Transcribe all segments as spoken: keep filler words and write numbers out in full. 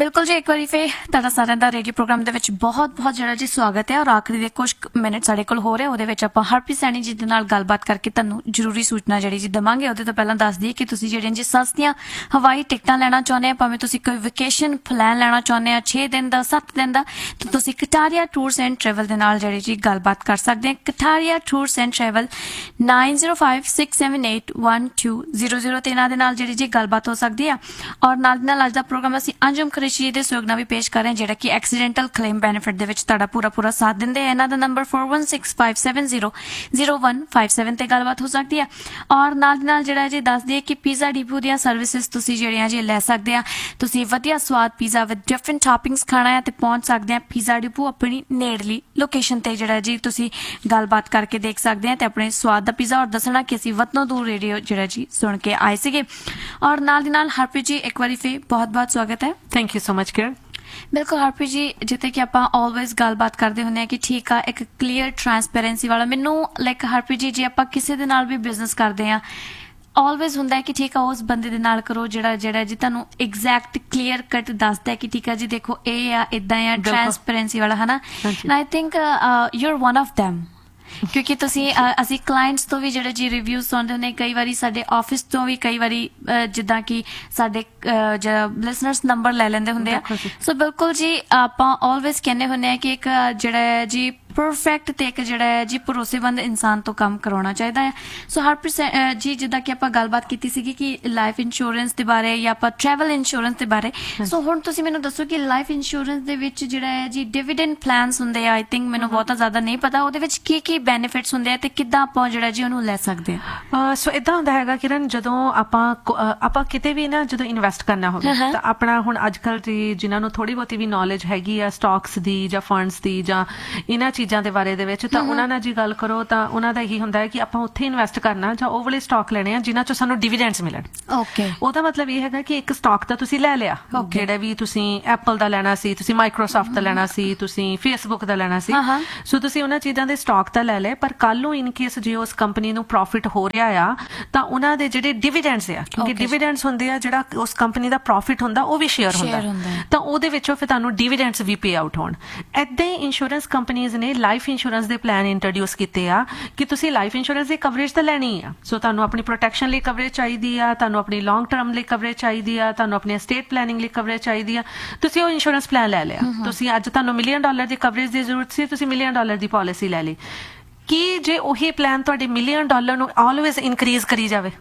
ਬਿਲਕੁਲ ਜੀ, ਇੱਕ ਵਾਰੀ ਫੇਰ ਤੁਹਾਡਾ ਸਾਰਿਆਂ ਦਾ ਰੇਡੀਓ ਪ੍ਰੋਗਰਾਮ ਦੇ ਵਿੱਚ ਬਹੁਤ ਬਹੁਤ ਜਿਹੜਾ ਜੀ ਸਵਾਗਤ ਹੈ। ਔਰ ਆਖਰੀ ਦੇ ਕੁਝ ਮਿੰਟ ਸਾਡੇ ਕੋਲ ਹੋ ਰਹੇ, ਉਹਦੇ ਵਿੱਚ ਆਪਾਂ ਹਰਪ੍ਰੀਤ ਸੈਣੀ ਜੀ ਦੇ ਨਾਲ ਗੱਲਬਾਤ ਕਰਕੇ ਤੁਹਾਨੂੰ ਜ਼ਰੂਰੀ ਸੂਚਨਾ ਜਿਹੜੀ ਜੀ ਦੇਵਾਂਗੇ। ਉਹਦੇ ਤੋਂ ਪਹਿਲਾਂ ਦੱਸ ਦਈਏ ਕਿ ਤੁਸੀਂ ਜਿਹੜੀਆਂ ਜੀ ਸਸਤੀਆਂ ਹਵਾਈ ਟਿਕਟਾਂ ਲੈਣਾ ਚਾਹੁੰਦੇ ਆ, ਭਾਵੇਂ ਤੁਸੀਂ ਕੋਈ ਵੈਕੇਸ਼ਨ ਪਲਾਨ ਲੈਣਾ ਚਾਹੁੰਦੇ ਆ ਛੇ ਦਿਨ ਦਾ ਸੱਤ ਦਿਨ ਦਾ, ਤਾਂ ਤੁਸੀਂ ਕਟਾਰੀਆ ਟੂਰਸ ਐਂਡ ਟਰੈਵਲ ਦੇ ਨਾਲ ਜਿਹੜੀ ਜੀ ਗੱਲਬਾਤ ਕਰ ਸਕਦੇ ਆ। Kataria tours and travel nine zero five six seven eight one two zero zero ਤੇ ਇਹਨਾਂ ਦੇ ਨਾਲ ਜਿਹੜੀ ਜੀ ਗੱਲਬਾਤ ਹੋ ਸਕਦੀ ਆ। ਔਰ ਨਾਲ ਦੀ ਨਾਲ ਅੱਜ ਦਾ ਪ੍ਰੋਗਰਾਮ ਅਸੀਂ ਅੰਜਮ ਖੁਰੇਸ਼ੀ ਦੇ ਸਹਿਯੋਗ ਨਾਲ ਵੀ ਪੇਸ਼ ਕਰ ਰਹੇ ਹਾਂ, ਜਿਹੜਾ ਕਿ ਐਕਸੀਡੈਂਟਲ ਕਲੇਮ ਬੈਨੀਫਿਟ ਦੇ ਵਿੱਚ ਤੁਹਾਡਾ ਪੂਰਾ ਪੂਰਾ ਸਾਥ ਦਿੰਦੇ ਆ। ਇਹਨਾਂ ਦਾ number four one six five seven zero zero one five seven ਤੇ ਗੱਲਬਾਤ ਹੋ ਸਕਦੀ ਹੈ। ਔਰ ਨਾਲ ਦੀ ਨਾਲ ਜਿਹੜਾ ਜੀ ਦੱਸ ਦਈਏ ਕਿ ਪੀਜ਼ਾ ਡਿਪੂ ਦੀਆਂ ਸਰਵਿਸਿਜ਼ ਤੁਸੀਂ ਜਿਹੜੀਆਂ ਜੀ ਲੈ ਸਕਦੇ ਆ। ਤੁਸੀਂ ਵਧੀਆ ਸਵਾਦ ਪੀਜ਼ਾ ਵਿਦ ਡਿਫਰੈਂਟ ਟੌਪਿੰਗਸ ਖਾਣਾ ਹੈ ਤੇ ਪਹੁੰਚ ਸਕਦੇ ਆ ਪੀਜ਼ਾ ਡਿਪੂ ਆਪਣੀ ਨੇੜਲੀ ਲੋਕੇਸ਼ਨ ਤੇ ਜਿਹੜਾ ਜੀ ਤੁਸੀਂ ਗੱਲਬਾਤ ਕਰਕੇ ਦੇਖ ਸਕਦੇ ਆ ਤੇ ਆਪਣੇ ਸਵਾਦ ਦਾ ਪੀਜ਼ਾ ਔਰ ਦੱਸਣਾ ਕਿ ਅਸੀਂ ਵਤਨੋਂ ਦੂਰ ਰੇਡੀਓ ਜਿਹੜਾ ਜੀ ਸੁਣ ਕੇ ਆਏ ਸੀਗੇ। ਔਰ ਨਾਲ ਦੀ ਨਾਲ ਹਰਪ੍ਰੀਤ ਜੀ ਇੱਕ ਵਾਰੀ ਫੇਰ ਬਹੁਤ ਬਹੁਤ ਸਵਾਗਤ ਹੈ। ਥੈਂਕ ਯੂ ਸੋ ਮਚ ਕਿਰਨ। ਬਿਲਕੁਲ ਹਰਪ੍ਰੀਤ ਜੀ, ਜਿੱਥੇ ਕਿ ਆਪਾਂ ਆਲਵੇਜ਼ ਗੱਲਬਾਤ ਕਰਦੇ ਹੁੰਦੇ ਆ ਕਿ ਠੀਕ ਆ ਇੱਕ ਕਲੀਅਰ ਟਰਾਂਸਪੇਰੈਂਸੀ ਵਾਲਾ, ਮੈਨੂੰ ਲਾਈਕ ਹਰਪ੍ਰੀਤ ਜੀ ਜੇ ਆਪਾਂ ਕਿਸੇ ਦੇ ਨਾਲ ਵੀ ਬਿਜ਼ਨਸ ਕਰਦੇ ਆ ਆਲਵੇਜ਼ ਹੁੰਦਾ ਹੈ ਕਿ ਠੀਕ ਆ ਉਸ ਬੰਦੇ ਦੇ ਨਾਲ ਕਰੋ ਜਿਹੜਾ ਜਿਹੜਾ ਜੀ ਤੁਹਾਨੂੰ ਐਗਜ਼ੈਕਟ ਕਲੀਅਰ ਕੱਟ ਦੱਸਦਾ ਕਿ ਠੀਕ ਆ ਜੀ ਦੇਖੋ ਇਹ ਆ ਇਦਾਂ ਆ ਟਰਾਂਸਪੇਰੈਂਸੀ ਵਾਲਾ, ਹਨਾ। And I think you are one of them, ਕਿਉਂਕਿ ਤੁਸੀਂ ਅਸੀਂ ਕਲਾਇੰਟਸ ਤੋਂ ਵੀ ਜਿਹੜੇ ਜੀ ਰਿਵਿਊਜ਼ ਸੁਣਦੇ ਹੁੰਦੇ, ਕਈ ਵਾਰੀ ਸਾਡੇ ਆਫਿਸ ਤੋਂ ਵੀ ਕਈ ਵਾਰੀ ਜਿੱਦਾਂ ਕਿ ਸਾਡੇ ਜਿਹੜਾ ਲਿਸਨਰਸ ਨੰਬਰ ਲੈ ਲੈਂਦੇ ਹੁੰਦੇ ਆ। ਸੋ ਬਿਲਕੁਲ ਜੀ ਆਪਾਂ ਆਲਵੇਜ਼ ਕਹਿੰਦੇ ਹੁੰਦੇ ਆ ਕਿ ਇੱਕ ਜਿਹੜਾ ਜੀ ਪਰਫੈਕਟ ਤੇ ਇੱਕ ਜਿਹੜਾ ਹੈ ਜੀ ਭਰੋਸੇਮੰਦ ਇਨਸਾਨ ਤੋਂ ਕੰਮ ਕਰਾਉਣਾ ਚਾਹੀਦਾ ਹੈ। ਸੋ ਹਰਪ੍ਰੀਤ ਜੀ ਜਿੱਦਾਂ ਕਿ ਆਪਾਂ ਗੱਲਬਾਤ ਕੀਤੀ ਸੀਗੀ ਕਿ ਲਾਈਫ ਇੰਸ਼ੋਰੈਂਸ ਦੇ ਬਾਰੇ ਜਾਂ ਆਪਾਂ ਟਰੈਵਲ ਇੰਸ਼ੋਰੈਂਸ ਦੇ ਬਾਰੇ, ਸੋ ਹੁਣ ਤੁਸੀਂ ਮੈਨੂੰ ਦੱਸੋ ਕਿ ਲਾਈਫ ਇੰਸ਼ੋਰੈਂਸ ਦੇ ਵਿੱਚ ਜਿਹੜਾ ਹੈ ਜੀ ਡਿਵੀਡੈਂਡ ਪਲਾਨਸ ਹੁੰਦੇ ਆ, ਆਈ ਥਿੰਕ ਮੈਨੂੰ ਬਹੁਤਾ ਜ਼ਿਆਦਾ ਨਹੀਂ ਪਤਾ, ਉਹਦੇ ਵਿੱਚ ਕੀ ਕੀ ਬੈਨੀਫਿਟਸ ਹੁੰਦੇ ਆ ਤੇ ਕਿੱਦਾਂ ਆਪਾਂ ਜਿਹੜਾ ਜੀ ਉਹਨੂੰ ਲੈ ਸਕਦੇ ਆ। ਸੋ ਇਦਾਂ ਹੁੰਦਾ ਹੈਗਾ ਕਿਰਨ, ਜਦੋਂ ਆਪਾਂ ਆਪਾਂ ਕਿਤੇ ਵੀ ਨਾ ਜਦੋਂ ਇਨਵੈਸਟ ਕਰਨਾ ਹੋਵੇ ਤਾਂ ਆਪਣਾ ਹੁਣ ਅੱਜ ਕੱਲ੍ਹ ਜੀ ਜਿਨ੍ਹਾਂ ਨੂੰ ਥੋੜੀ ਬਹੁਤੀ ਵੀ ਨੌਲੇਜ ਹੈਗੀ ਆ ਸਟਾਕਸ ਦੀ ਜਾਂ ਫੰਡਸ ਦੀ ਜਾਂ ਇਹਨਾਂ ਚੀਜ਼ਾਂ ਦੇ ਬਾਰੇ ਦੇ ਵਿੱਚ, ਤਾਂ ਉਹਨਾਂ ਨਾਲ ਜੀ ਗੱਲ ਕਰੋ ਤਾਂ ਉਹਨਾਂ ਦਾ ਇਹੀ ਹੁੰਦਾ ਹੈ ਕਿ ਆਪਾਂ ਉੱਥੇ ਇਨਵੈਸਟ ਕਰਨਾ ਜਾਂ ਉਹ ਵਾਲੇ ਸਟਾਕ ਲੈਣੇ ਆ ਜਿਨ੍ਹਾਂ ਚੋਂ ਸਾਨੂੰ ਡਿਵੀਡੈਂਡਸ ਮਿਲਣ। ਓਕੇ, ਉਹਦਾ ਮਤਲਬ ਇਹ ਹੈਗਾ ਕਿ ਇੱਕ ਸਟਾਕ ਤਾਂ ਤੁਸੀਂ ਲੈ ਲਿਆ, ਜਿਹੜਾ ਵੀ ਤੁਸੀਂ ਐਪਲ ਦਾ ਲੈਣਾ ਸੀ, ਤੁਸੀਂ ਮਾਈਕਰੋਸਾਫਟ ਦਾ ਲੈਣਾ ਸੀ, ਤੁਸੀਂ ਫੇਸਬੁੱਕ ਦਾ ਲੈਣਾ ਸੀ, ਸੋ ਤੁਸੀਂ ਉਹਨਾਂ ਚੀਜ਼ਾਂ ਦੇ ਸਟਾਕ ਤਾਂ ਲੈ ਲਏ, ਪਰ ਕੱਲ ਨੂੰ ਇਨ ਕੇਸ ਜੇ ਉਸ ਕੰਪਨੀ ਨੂੰ ਪ੍ਰੋਫਿਟ ਹੋ ਰਿਹਾ ਆ ਤਾਂ ਉਹਨਾਂ ਦੇ ਜਿਹੜੇ ਡਿਵੀਡੈਂਡਸ ਆ, ਕਿਉਂਕਿ ਡਿਵੀਡੈਂਡਸ ਹੁੰਦੇ ਆ ਜਿਹੜਾ ਉਸ ਕੰਪਨੀ ਦਾ ਪ੍ਰੋਫਿਟ ਹੁੰਦਾ ਉਹ ਵੀ ਸ਼ੇਅਰ ਹੁੰਦਾ, ਤਾਂ ਉਹਦੇ ਵਿੱਚੋਂ ਫਿਰ ਤੁਹਾਨੂੰ ਡਿਵੀਡੈਂਡਸ ਵੀ ਪੇ ਆਊਟ ਹੋਣ। ਏਦਾਂ ਹੀ ਇੰਸ਼ੋਰੈਂਸ ਕੰਪਨੀਜ਼ ਨੇ ਲਾਈਫ ਇੰਸ਼ੋਰੈਂਸ ਦੇ ਪਲਾਨ ਇੰਟਰੋਡਿਊਸ ਕੀਤੇ ਆ ਕਿ ਤੁਸੀਂ ਲਾਈਫ ਇੰਸ਼ੋਰੈਂਸ ਦੀ ਕਵਰੇਜ ਤਾਂ ਲੈਣੀ ਆ। ਸੋ ਤੁਹਾਨੂੰ ਆਪਣੀ ਪ੍ਰੋਟੈਕਸ਼ਨ ਲਈ ਕਵਰੇਜ ਚਾਹੀਦੀ ਆ, ਤੁਹਾਨੂੰ ਆਪਣੀ ਲੌਂਗ ਟਰਮ ਲਈ ਕਵਰੇਜ ਚਾਹੀਦੀ ਆ, ਤੁਹਾਨੂੰ ਆਪਣੀ estate ਪਲੈਨਿੰਗ ਲਈ ਕਵਰੇਜ ਚਾਹੀਦੀ ਆ, ਤੁਸੀਂ ਉਹ ਇੰਸ਼ੋਰੈਂਸ ਪਲਾਨ ਲੈ ਲਿਆ। ਤੁਸੀਂ ਅੱਜ ਤੁਹਾਨੂੰ ਮਿਲੀਅਨ ਡਾਲਰ ਦੀ ਕਵਰੇਜ ਦੀ ਜ਼ਰੂਰਤ ਸੀ, ਤੁਸੀਂ ਮਿਲੀਅਨ ਡਾਲਰ ਦੀ ਪਾਲਿਸੀ ਲੈ ਲਈ। ਕੀ ਜੇ ਉਹੀ ਪਲਾਨ ਤੁਹਾਡੇ ਮਿਲੀਅਨ ਡਾਲਰ ਨੂੰ ਆਲਵੇਜ਼ ਇਨਕਰੀਜ਼ ਕਰੀ ਜਾਵੇ?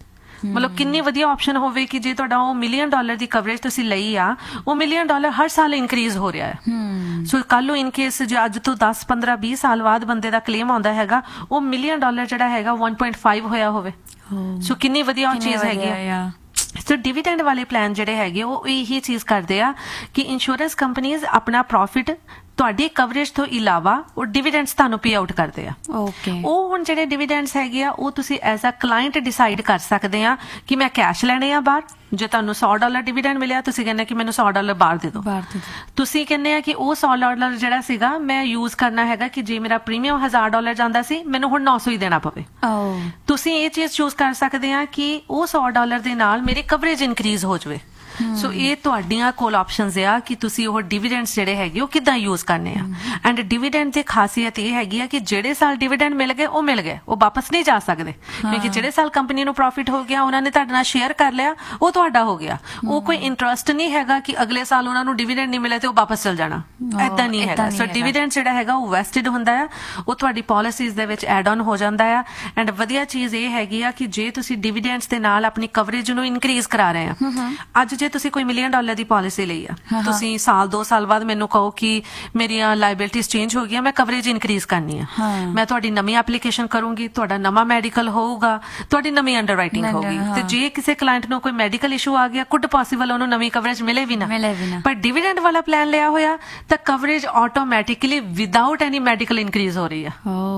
ਮਤਲਬ ਕਿੰਨੀ ਵਧੀਆ ਆਪਸ਼ਨ ਹੋਵੇ ਕਿ ਜੇ ਤੁਹਾਡਾ ਉਹ ਮਿਲੀਅਨ ਡਾਲਰ ਦੀ ਕਵਰੇਜ ਤੁਸੀਂ ਲਈ ਆ, ਉਹ ਮਿਲੀਅਨ ਡਾਲਰ ਹਰ ਸਾਲ ਇਨਕਰੀਜ਼ ਹੋ ਰਿਹਾ ਹੈ। ਸੋ ਕੱਲ ਨੂੰ ਇਨ ਕੇਸ ਜੇ ਅੱਜ ਤੋਂ ਦਸ ਪੰਦਰਾਂ ਵੀਹ ਸਾਲ ਬਾਅਦ ਬੰਦੇ ਦਾ ਕਲੇਮ ਆਉਂਦਾ ਹੈਗਾ, ਉਹ ਮਿਲੀਅਨ ਡਾਲਰ ਜਿਹੜਾ ਹੈਗਾ ਵਨ ਪੁਆਇੰਟ ਫਾਈਵ ਹੋਇਆ ਹੋਵੇ। ਸੋ ਕਿੰਨੀ ਵਧੀਆ ਚੀਜ਼ ਹੈਗੀ ਆ। ਸੋ ਡਿਵੀਡੈਂਡ ਵਾਲੇ ਪਲਾਨ ਜਿਹੜੇ ਹੈਗੇ ਉਹ ਇਹੀ ਚੀਜ਼ ਕਰਦੇ ਆ ਕਿ ਇੰਸ਼ੋਰੈਂਸ ਕੰਪਨੀਜ਼ ਆਪਣਾ ਪ੍ਰੋਫਿਟ ਤੁਹਾਡੀ ਕਵਰੇਜ ਤੋਂ ਇਲਾਵਾ ਉਹ ਡਿਵੀਡੈਂਡਸ ਤੁਹਾਨੂੰ ਪੇ ਆਊਟ ਕਰਦੇ ਆ। ਓਕੇ, ਉਹ ਹੁਣ ਜਿਹੜੇ ਡਿਵੀਡੈਂਡਸ ਹੈਗੇ ਆ ਉਹ ਤੁਸੀਂ ਐਜ਼ ਅ ਕਲਾਇੰਟ ਡਿਸਾਈਡ ਕਰ ਸਕਦੇ ਆ ਕਿ ਮੈਂ ਕੈਸ਼ ਲੈਣੇ ਆ ਬਾਹਰ। ਜੇ ਤੁਹਾਨੂੰ ਸੌ ਡਾਲਰ ਡਿਵੀਡੈਂਡ ਮਿਲਿਆ, ਤੁਸੀਂ ਕਹਿੰਦੇ ਕਿ ਮੈਨੂੰ ਸੌ ਡਾਲਰ ਬਾਹਰ ਦੇ ਦਿਓ। ਤੁਸੀਂ ਕਹਿੰਦੇ ਆ ਕਿ ਉਹ ਸੌ ਡਾਲਰ ਜਿਹੜਾ ਸੀਗਾ ਮੈਂ ਯੂਜ਼ ਕਰਨਾ ਹੈਗਾ ਕਿ ਜੇ ਮੇਰਾ ਪ੍ਰੀਮੀਅਮ ਹਜ਼ਾਰ ਡਾਲਰ ਜਾਂਦਾ ਸੀ ਮੈਨੂੰ ਹੁਣ ਨੌ ਸੌ ਹੀ ਦੇਣਾ ਪਵੇ। ਤੁਸੀਂ ਇਹ ਚੀਜ਼ ਚੂਜ਼ ਕਰ ਸਕਦੇ ਆ ਕਿ ਉਹ ਸੌ ਡਾਲਰ ਦੇ ਨਾਲ ਮੇਰੀ ਕਵਰੇਜ ਇਨਕਰੀਜ਼ ਹੋ ਜਾਵੇ। ਸੋ ਇਹ ਤੁਹਾਡੀਆਂ ਕੋਲ ਆਪਸ਼ਨਸ ਆ ਕਿ ਤੁਸੀਂ ਉਹ ਡਿਵੀਡੈਂਡਸ ਜਿਹੜੇ ਹੈਗੇ ਉਹ ਕਿੱਦਾਂ ਯੂਜ਼ ਕਰਨੇ ਆ। ਐਂਡ ਡਿਵੀਡੈਂਡ ਦੀ ਖਾਸੀਅਤ ਇਹ ਹੈਗੀ ਆ ਕਿ ਜਿਹੜੇ ਸਾਲ ਡਿਵੀਡੈਂਡ ਮਿਲ ਗਏ ਉਹ ਮਿਲ ਗਏ, ਉਹ ਵਾਪਸ ਨਹੀਂ ਜਾ ਸਕਦੇ, ਕਿਉਂਕਿ ਜਿਹੜੇ ਸਾਲ ਕੰਪਨੀ ਨੂੰ ਪ੍ਰੋਫਿਟ ਹੋ ਗਿਆ ਉਹਨਾਂ ਨੇ ਤੁਹਾਡੇ ਨਾਲ ਸ਼ੇਅਰ ਕਰ ਲਿਆ, ਉਹ ਤੁਹਾਡਾ ਹੋ ਗਿਆ। ਉਹ ਕੋਈ ਇੰਟਰਸਟ ਨਹੀਂ ਹੈਗਾ ਕਿ ਅਗਲੇ ਸਾਲ ਉਹਨਾਂ ਨੂੰ ਡਿਵੀਡੈਂਡ ਨਹੀਂ ਮਿਲੇ ਤੇ ਉਹ ਵਾਪਸ ਚਲ ਜਾਣਾ, ਏਦਾਂ ਨਹੀਂ ਹੈਗਾ। ਸੋ ਡਿਵੀਡੈਂਡ ਜਿਹੜਾ ਹੈਗਾ ਉਹ ਵੈਸਟਡ ਹੁੰਦਾ ਆ, ਉਹ ਤੁਹਾਡੀ ਪਾਲਿਸੀਜ਼ ਦੇ ਵਿੱਚ ਐਡ ਆਨ ਹੋ ਜਾਂਦਾ ਆ। ਐਂਡ ਵਧੀਆ ਚੀਜ਼ ਇਹ ਹੈਗੀ ਆ ਕਿ ਜੇ ਤੁਸੀਂ ਡਿਵੀਡੈਂਡਸ ਦੇ ਨਾਲ ਆਪਣੀ ਕਵਰੇਜ ਨੂੰ ਇਨਕਰੀਜ਼ ਕਰਾ ਰਹੇ ਆ, ਅੱਜ ਜੇ ਤੁਸੀਂ ਕੋਈ ਮਿਲੀਅਨ ਡਾਲਰ ਦੀ ਪਾਲਿਸੀ ਲਈ ਆ, ਤੁਸੀਂ ਸਾਲ ਦੋ ਸਾਲ ਬਾਅਦ ਮੈਨੂੰ ਕਹੋ ਕਿ ਮੇਰੀਆਂ ਲਾਇਬਿਲਿਟੀਜ਼ ਚੇਂਜ ਹੋ ਗਈਆਂ, ਮੈਂ ਕਵਰੇਜ ਇਨਕਰੀਜ਼ ਕਰਨੀ ਆ, ਮੈਂ ਤੁਹਾਡੀ ਨਵੀਂ ਐਪਲੀਕੇਸ਼ਨ ਕਰੂੰਗੀ, ਤੁਹਾਡਾ ਨਵਾਂ ਮੈਡੀਕਲ ਹੋਊਗਾ, ਤੁਹਾਡੀ ਨਵੀਂ ਅੰਡਰ ਰਾਈਟਿੰਗ ਹੋਊਗੀ। ਤੇ ਜੇ ਕਿਸੇ ਕਲਾਇੰਟ ਨੂੰ ਕੋਈ ਮੈਡੀਕਲ ਇਸ਼ੂ ਆ ਗਿਆ, ਕੁਡ ਪੋਸੀਬਲ ਉਹਨੂੰ ਨਵੀਂ ਕਵਰੇਜ ਮਿਲੇ ਵੀ ਨਾ, ਪਰ ਡਿਵੀਡੈਂਡ ਵਾਲਾ ਪਲਾਨ ਲਿਆ ਹੋਇਆ ਤਾਂ coverage automatically without any medical increase ਹੋ ਰਹੀ ਆ।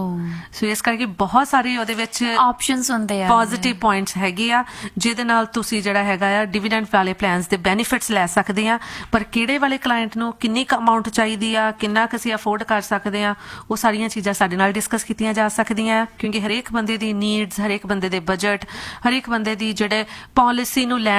ਸੋ ਇਸ ਕਰਕੇ ਬਹੁਤ ਸਾਰੇ ਉਹਦੇ ਵਿੱਚ ਆਪਸ਼ਨਸ ਹੁੰਦੇ ਆ, ਪੋਜ਼ਿਟਿਵ ਪੁਆਇੰਟਸ ਹੈਗੇ ਆ ਜਿਹਦੇ ਨਾਲ ਤੁਸੀਂ ਜਿਹੜਾ ਹੈਗਾ ਆ ਡਿਵੀਡੈਂਡ ਵਾਲੇ ਪਲਾਨਸ ਦੇ ਬੈਨੀਫਿਟਸ ਲੈ ਸਕਦੇ ਆ। ਪਰ ਕਿਹੜੇ ਵਾਲੇ ਕਲਾਇੰਟ ਨੂੰ ਕਿੰਨੀ ਕੁ ਅਮਾਊਂਟ ਚਾਹੀਦੀ ਆ, ਕਿੰਨਾ ਕੁ ਅਸੀਂ ਅਫੋਰਡ ਕਰ ਸਕਦੇ ਆ, ਉਹ ਸਾਰੀਆਂ ਚੀਜ਼ਾਂ ਸਾਡੇ ਨਾਲ ਡਿਸਕਸ ਕੀਤੀਆਂ ਜਾ ਸਕਦੀਆਂ ਆ, ਕਿਉਂਕਿ ਹਰੇਕ ਬੰਦੇ ਦੀ ਨੀਡਸ, ਹਰੇਕ ਬੰਦੇ ਦੇ ਬਜਟ, ਹਰੇਕ ਬੰਦੇ ਦੀ ਜਿਹੜੇ ਪਾਲਿਸੀ ਨੂੰ ਲੈਣ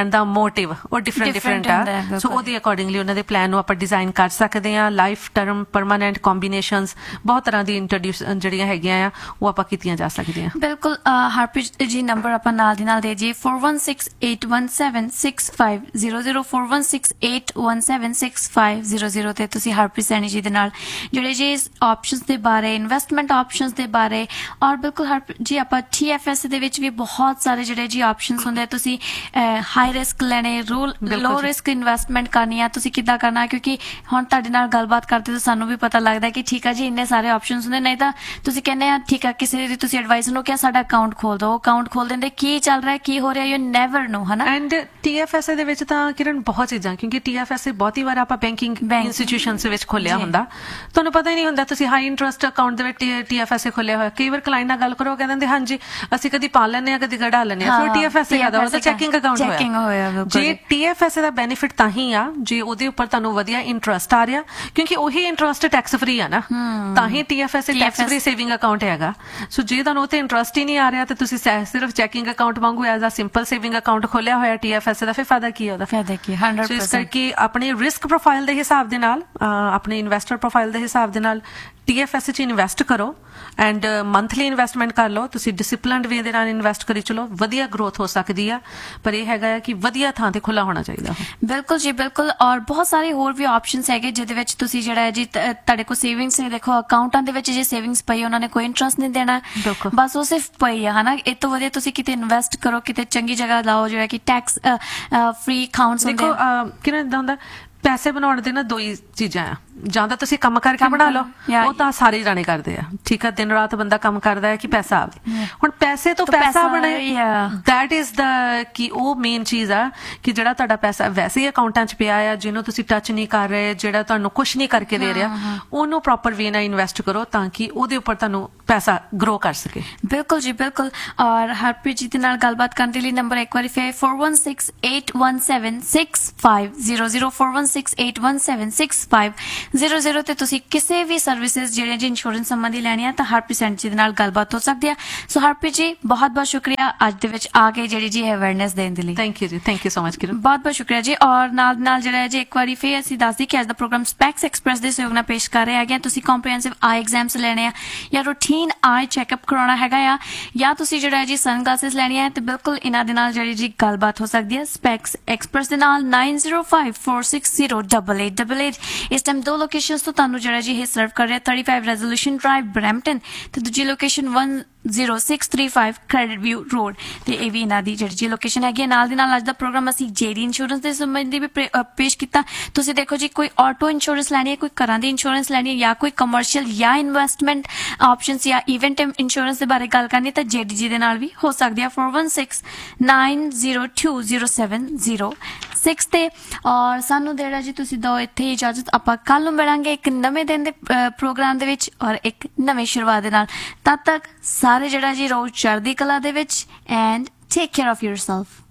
ਲੈਣ ਦਾ ਮੋਟਿਵ ਉਹ ਡਿਫਰੈਂਟ Different ਡਿਫਰੈਂਟ ਹੁੰਦਾ ਹੈ, ਆ ਸੋ ਬਿਲਕੁਲ। ਉਹਦੇ ਅਕੋਰਡਿੰਗਲੀ ਉਹਨਾਂ ਦੇ ਪਲਾਨ ਨੂੰ ਆਪਾਂ ਡਿਜ਼ਾਈਨ ਕਰ ਸਕਦੇ ਆ ਲਾਈਫ ਟਰਮ ਪਰਮਾਨੈਂਟ ਕੰਬੀਨੇਸ਼ਨਸ ਬਹੁਤ ਤਰ੍ਹਾਂ ਦੀ ਇੰਟਰੋਡਿਊਸ ਜਿਹੜੀਆਂ ਹੈਗੀਆਂ ਆ ਉਹ ਆਪਾਂ ਕੀਤੀਆਂ ਜਾ ਸਕਦੀਆਂ ਬਿਲਕੁਲ ਅਹ, ਹਰਪ੍ਰੀਤ ਜੀ ਨੰਬਰ ਆਪਾਂ ਨਾਲ ਦੀ ਨਾਲ ਦੇ ਜੀ four one six eight one seven six five zero zero four one six eight one seven six five zero zero ਤੇ ਤੁਸੀਂ ਹਰਪ੍ਰੀਤ ਸੈਣੀ ਜੀ ਦੇ ਨਾਲ ਜਿਹੜੇ ਜੀ ਆਪਸ਼ਨਸ ਦੇ ਬਾਰੇ ਇਨਵੈਸਟਮੈਂਟ ਆਪਸ਼ਨਸ ਦੇ ਬਾਰੇ ਔਰ ਬਿਲਕੁਲ ਹਰਪ੍ਰੀਤ ਜੀ ਆਪਾਂ ਟੀ ਐਫ ਐਸ ਦੇ ਵਿੱਚ ਵੀ ਬਹੁਤ ਸਾਰੇ ਜਿਹੜੇ ਜੀ ਆਪਸ਼ਨਸ ਹੁੰਦੇ ਆ ਤੁਸੀਂ ਹਾਈ ਰਿਸਕ ਲੈਣੇ ਰੂਲ ਬਿਲਕੁਲ ਲੋ ਜੀ। ਰਿਸਕ ਇਨਵੈਸਟਮੈਂਟ ਕਰਨੀ ਆ ਤੁਸੀਂ ਕਿੱਦਾਂ ਕਰਨਾ ਕਿਉਂਕਿ ਹੁਣ ਤੁਹਾਡੇ ਨਾਲ ਗੱਲਬਾਤ ਕਰਦੇ ਤਾਂ ਸਾਨੂੰ ਵੀ ਪਤਾ ਲੱਗਦਾ ਕਿ ਠੀਕ ਆ ਜੀ ਇੰਨੇ ਸਾਰੇ ਆਪਸ਼ਨਸ ਹੁੰਦੇ ਨਹੀਂ ਤਾਂ ਤੁਸੀਂ ਕਹਿੰਦੇ ਆ ਠੀਕ ਆ ਕਿਸੇ ਦੀ ਤੁਸੀਂ ਐਡਵਾਈਸ ਨੂੰ ਕਿਹਾ ਸਾਡਾ ਅਕਾਊਂਟ ਖੋਲ ਦਿਓ ਅਕਾਊਂਟ ਖੋਲ ਦਿੰਦੇ ਕੀ ਚੱਲ ਰਿਹਾ ਕੀ ਹੋ ਰਿਹਾ ਯੂ ਨੈਵਰ ਨੋ ਹਨਾ ਐਂਡ ਟੀ ਐਫ ਐਸ ਦੇ ਵਿੱਚ ਤਾਂ ਕਿਰਨ ਬਹੁਤ ਚੀਜ਼ਾਂ ਕਿਉਂਕਿ ਟੀ ਐਫ ਐਸ ਬਹੁਤੀ ਵਾਰ ਆਪਾਂ ਬੈਂਕਿੰਗ Banking ਇੰਸਟੀਟਿਊਸ਼ਨਸ ਦੇ ਵਿੱਚ ਖੋਲਿਆ ਜੀ। ਹੁੰਦਾ ਤੁਹਾਨੂੰ ਪਤਾ ਹੀ ਨਹੀਂ ਹੁੰਦਾ ਤੁਸੀਂ ਹਾਈ ਇੰਟਰਸਟ ਅਕਾਊਂਟ ਦੇ ਵਿੱਚ ਟੀ ਐਫ ਐਸ ਖੋਲਿਆ ਹੋਇਆ ਕਈ ਵਾਰ ਕਲਾਇੰਟ ਨਾਲ ਗੱਲ ਕਰੋ ਕਹਿੰਦੇ ਹਾਂਜੀ ਅਸੀਂ ਕਦੀ ਪਾ ਲੈਂਦੇ ਆ ਕਦੀ ਕਢਾ ਲੈਂਦੇ ਆ ਫਿਰ ਟੀ ਐਫ ਐਸ ਦਾ ਉਹ ਤਾਂ ਚੈਕਿੰਗ ਅਕਾਊਂਟ ਚੈਕਿੰਗ ਹੋਇਆ ਹੋਇਆ ਬਿਲਕੁਲ ਜੇ ਟੀ ਐਫ ਐਸ ਦਾ ਬੈਨੀਫਿਟ ਤਾਂ ਹੀ ਆ ਜੇ ਉਹਦੇ ਉੱਪਰ ਤੁਹਾਨੂੰ ਵਧੀਆ ਇੰਟਰਸਟ ਆ ਰਿਹਾ ਕਿਉਂਕਿ ਉਹੀ ਇੰਟਰਸਟ ਟੈਕਸ ਫ੍ਰੀ ਆ ਨਾ ਤਾਂ ਹੀ T F S tax free saving account ਹੈਗਾ ਸੋ ਜੇ ਤੁਹਾਨੂੰ ਉੱਥੇ ਇੰਟਰਸਟ ਹੀ ਨਹੀਂ ਆ ਰਿਹਾ ਤੇ ਤੁਸੀਂ ਸੈ- ਸਿਰਫ ਚੈਕਿੰਗ ਅਕਾਊਂਟ ਵਾਂਗੂ as a simple saving account ਖੋਲਿਆ ਹੋਇਆ ਟੀ ਐਫ ਐਸ ਦਾ ਫਿਰ ਫਾਇਦਾ ਕੀ ਹੈ ਉਹਦਾ ਫਾਇਦਾ ਕੀ ਹੰਡਰਡ ਸੋ ਇਸ ਪਰਸੈਂਟ ਕਰਕੇ ਆਪਣੇ ਰਿਸਕ ਪ੍ਰੋਫਾਈਲ ਦੇ ਹਿਸਾਬ ਦੇ ਨਾਲ ਅਹ, ਆਪਣੇ ਇਨਵੈਸਟਰ ਪ੍ਰੋਫਾਈਲ ਦੇ ਹਿਸਾਬ ਦੇ ਨਾਲ ਟੀ ਐਫ ਐਸ ਚ ਇਨਵੈਸਟ ਕਰੋ ਐਂਡ ਮੰਥਲੀ ਇਨਵੈਸਟਮੈਂਟ ਕਰ ਲਓ ਤੁਸੀਂ ਡਿਸਪਲਿਨਡ ਵੇ ਦੇ ਨਾਲ ਇਨਵੈਸਟ ਕਰੀ ਚਲੋ ਵਧੀਆ ਗਰੋਥ ਹੋ ਸਕਦੀ ਆ ਪਰ ਇਹ ਹੈਗਾ ਆ ਕਿ ਵਧੀਆ ਥਾਂ ਤੇ ਖੁੱਲਾ ਹੋਣਾ ਚਾਹੀਦਾ ਬਿਲਕੁਲ ਜੀ ਬਿਲਕੁਲ ਔਰ ਬਹੁਤ ਸਾਰੇ ਹੋਰ ਵੀ ਆਪਸ਼ਨਸ ਹੈਗੇ ਜਿਹਦੇ ਵਿੱਚ ਤੁਸੀਂ ਜਿਹੜਾ ਹੈ ਜੀ ਤ- ਤੁਹਾਡੇ ਕੋਲ ਸੇਵਿੰਗਸ ਨੇ ਦੇਖੋ ਅਕਾਊਂਟਾਂ ਦੇ ਵਿੱਚ ਜੇ ਸੇਵਿੰਗਸ ਪਈ ਉਹਨਾਂ ਨੇ ਕੋਈ ਇੰਟਰਸਟ ਨਹੀਂ ਦੇਣਾ ਬਿਲਕੁਲ। ਬਸ ਉਹ ਸਿਰਫ ਪਈ ਆ ਹਨਾ ਇਹ ਤੋਂ ਵਧੀਆ ਤੁਸੀਂ ਕਿਤੇ ਇਨਵੈਸਟ ਕਰੋ ਕਿਤੇ ਚੰਗੀ ਜਗ੍ਹਾ ਲਾਓ ਜਿਹੜਾ ਕਿ ਟੈਕਸ ਫ੍ਰੀ ਅਕਾਊਂਟਸ ਹੁੰਦੇ ਦੇਖੋ ਆ। ਅਹ, ਕਿਵੇਂ ਇਦਾਂ ਹੁੰਦਾ ਪੈਸੇ ਬਣਾਉਣ ਦੇ ਨਾ ਦੋ ਹੀ ਚੀਜ਼ਾਂ ਆ ਜਾਂ ਤਾਂ ਤੁਸੀਂ ਕੰਮ ਕਰਕੇ ਕੰਮ ਬਣਾ ਕਰੋ, ਲਓ ਜਾਂ- ਉਹ ਤਾਂ ਸਾਰੇ ਜਾਣੇ ਕਰਦੇ ਆ ਠੀਕ ਆ ਦਿਨ ਰਾਤ ਬੰਦਾ ਕੰਮ ਕਰਦਾ ਹੈ ਕਿ ਪੈਸਾ ਆਵੇ ਹੁਣ ਪੈਸੇ ਤੋਂ ਤਾਂ ਪੈਸਾ ਪੈਸਾ, ਬਣੇ yeah. ਦੈਟ ਇਜ਼ ਦਾ ਕਿ ਉਹ ਮੇਨ ਚੀਜ਼ ਆ ਕਿ ਜਿਹੜਾ ਤੁਹਾਡਾ ਪੈਸਾ ਵੈਸੇ ਹੀ ਅਕਾਊਂਟਾਂ 'ਚ ਪਿਆ ਆ ਜਿਹਨੂੰ ਤੁਸੀਂ ਟੱਚ ਨਹੀਂ ਕਰ ਰਹੇ ਜਿਹੜਾ ਤੁਹਾਨੂੰ ਕੁਝ ਨਹੀਂ ਕਰਕੇ ਦੇ ਰਿਹਾ ਉਹਨੂੰ ਪ੍ਰੋਪਰ ਵੇ ਨਾਲ ਇਨਵੈਸਟ ਕਰੋ ਤਾਂ ਕਿ ਉਹਦੇ ਉੱਪਰ ਤੁਹਾਨੂੰ ਪੈਸਾ ਗਰੋ ਕਰ ਸਕੇ ਬਿਲਕੁਲ ਜੀ ਬਿਲਕੁਲ ਔਰ ਹਰਪ੍ਰੀਤ ਜੀ ਦੇ ਨਾਲ ਗੱਲਬਾਤ ਕਰਨ ਦੇ ਲਈ ਨੰਬਰ ਇੱਕ ਵਾਰੀ ਫਿਰ four one six eight one seven six five zero zero four one six eight one seven six five zero zero ਤੇ ਤੁਸੀਂ ਕਿਸੇ ਵੀ ਸਰਵਿਸਿਜ਼ ਜਿਹੜੇ ਜੀ ਇੰਸ਼ੋਰੈਂਸ ਸੰਬੰਧੀ ਲੈਣੀ ਆ ਤਾਂ ਹਰਪ੍ਰੀਤ ਜੀ ਦੇ ਨਾਲ ਗੱਲਬਾਤ ਹੋ ਸਕਦੀ ਆ ਸੋ ਹਰਪ੍ਰੀਤ ਜੀ ਬਹੁਤ ਬਹੁਤ ਸ਼ੁਕਰੀਆ ਅੱਜ ਦੇ ਵਿੱਚ ਆ ਕੇ ਜਿਹੜੀ ਜੀ ਅਵੇਅਰਨੈਸ ਦੇਣ ਦੇ ਲਈ ਥੈਂਕ ਯੂ ਜੀ ਥੈਂਕ ਯੂ ਸੋ ਮਚ ਕਿਰਨ ਬਹੁਤ ਬਹੁਤ ਸ਼ੁਕਰੀਆ ਜੀ ਔਰ ਨਾਲ ਨਾਲ ਜਿਹੜਾ ਹੈ ਜੀ ਇੱਕ ਵਾਰੀ ਫੇਰ ਅਸੀਂ ਦੱਸਦੀ ਕਿ ਅੱਜ ਦਾ ਪ੍ਰੋਗਰਾਮ ਸਪੈਕਸ ਐਕਸਪ੍ਰੈਸ ਦੇ ਸਹਿਯੋਗ ਨਾਲ ਪੇਸ਼ ਕਰ ਰਹੇ ਹੈਗੇ ਤੁਸੀਂ ਕੰਪਰੀਹੈਂਸਿਵ ਆਈ ਐਗਜ਼ਾਮਸ ਲੈਣੇ ਆ ਜਾਂ ਰੂਟੀਨ ਆਈ ਚੈੱਕਅਪ ਕਰਾਉਣਾ ਹੈਗਾ ਆ ਜਾਂ ਤੁਸੀਂ ਜਿਹੜਾ ਹੈ ਜੀ ਸਨਗਲਾਸਿਸ ਲੈਣੀ ਹੈ ਤੇ ਬਿਲਕੁਲ ਇਹਨਾਂ ਦੇ ਨਾਲ ਜਿਹੜੀ ਜੀ ਗੱਲਬਾਤ ਹੋ ਸਕਦੀ ਹੈ ਸਪੈਕਸ ਐਕਸਪ੍ਰੈਸ ਦੇ ਨਾਲ nine zero five four six zero eight eight eight eight ਇਸ ਟਾਈਮ ਦੋ ਲੋਕੇਸ਼ਨਸ ਤੋਂ ਤੁਹਾਨੂੰ ਜਿਹੜਾ ਜੀ ਇਹ ਸਰਵ ਕਰ ਰਿਹਾ thirty-five ਰੈਜ਼ੋਲੂਸ਼ਨ ਡਰਾਈਵ ਬਰੈਂਪਟਨ ਤੇ ਦੂਜੀ location one zero six three five credit view road ਤੇ ਇਹ ਵੀ ਇਹਨਾਂ ਦੀ ਜਿਹੜੀ ਜੀ ਲੋਕੇਸ਼ਨ ਹੈਗੀ ਹੈ ਨਾਲ ਦੀ ਨਾਲ ਅੱਜ ਦਾ ਪ੍ਰੋਗਰਾਮ ਅਸੀਂ ਜੇਡੀ ਇੰਸ਼ੋਰੈਂਸ ਦੇ ਸੰਬੰਧੀ ਵੀ ਪ੍ਰੇ- ਅ, ਪੇਸ਼ ਕੀਤਾ ਤੁਸੀਂ ਦੇਖੋ ਜੀ ਕੋਈ ਆਟੋ ਇੰਸ਼ੋਰੈਂਸ ਲੈਣੀ ਹੈ ਕੋਈ ਘਰਾਂ ਦੀ ਇੰਸ਼ੋਰੈਂਸ ਲੈਣੀ ਹੈ ਜਾਂ ਕੋਈ ਕਮਰਸ਼ੀਅਲ ਜਾਂ ਇਨਵੈਸਟਮੈਂਟ ਆਪਸ਼ਨਸ ਜਾਂ ਇਵੈਂਟ ਇੰਸ਼ੋਰੈਂਸ ਦੇ ਬਾਰੇ ਗੱਲ ਕਰਨੀ ਹੈ ਤਾਂ ਜੇਡੀ ਜੀ ਦੇ ਨਾਲ ਵੀ ਹੋ ਸਕਦੀ ਹੈ four one six nine zero two zero seven zero six ਤੇ ਔਰ ਸਾਨੂੰ ਜਿਹੜਾ ਜੀ ਤੁਸੀਂ ਦੋ ਇੱਥੇ ਹੀ ਇਜਾਜ਼ਤ ਆਪਾਂ ਕੱਲ ਨੂੰ ਮਿਲਾਂਗੇ ਇੱਕ ਨਵੇਂ ਦਿਨ ਦੇ ਪ੍ਰੋਗਰਾਮ ਦੇ ਵਿੱਚ ਔਰ ਇੱਕ ਨਵੀਂ ਸ਼ੁਰੂਆਤ ਦੇ ਨਾਲ ਤਦ ਤੱਕ ਸਾਰੇ ਜਿਹੜਾ ਜੀ ਰੋਜ਼ ਚੜ੍ਹਦੀ ਕਲਾ ਦੇ ਵਿੱਚ and take care of yourself